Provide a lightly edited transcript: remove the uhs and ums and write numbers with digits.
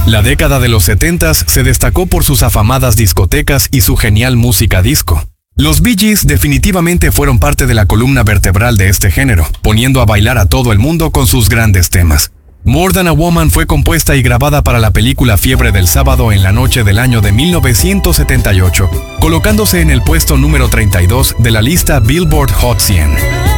La década de los 70s se destacó por sus afamadas discotecas y su genial música disco. Los Bee Gees definitivamente fueron parte de la columna vertebral de este género, poniendo a bailar a todo el mundo con sus grandes temas. More Than a Woman fue compuesta y grabada para la película Fiebre del Sábado en la noche del año de 1978, colocándose en el puesto número 32 de la lista Billboard Hot 100.